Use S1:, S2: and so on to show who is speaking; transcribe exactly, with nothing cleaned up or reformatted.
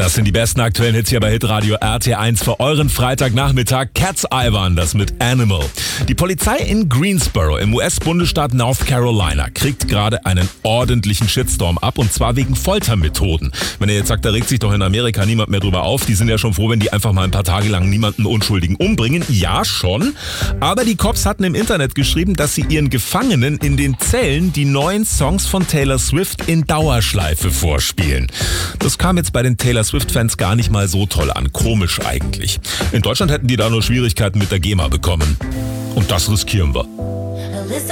S1: Das sind die besten aktuellen Hits hier bei Hitradio R T eins für euren Freitagnachmittag. Cat's Eye waren das mit Animal. Die Polizei in Greensboro im U S-Bundesstaat North Carolina kriegt gerade einen ordentlichen Shitstorm ab, und zwar wegen Foltermethoden. Wenn ihr jetzt sagt, da regt sich doch in Amerika niemand mehr drüber auf, die sind ja schon froh, wenn die einfach mal ein paar Tage lang niemanden Unschuldigen umbringen. Ja, schon. Aber die Cops hatten im Internet geschrieben, dass sie ihren Gefangenen in den Zellen die neuen Songs von Taylor Swift in Dauerschleife vorspielen. Das kam jetzt bei den Taylor Swift-Fans gar nicht mal so toll an. Komisch eigentlich. In Deutschland hätten die da nur Schwierigkeiten mit der GEMA bekommen. Und das riskieren wir.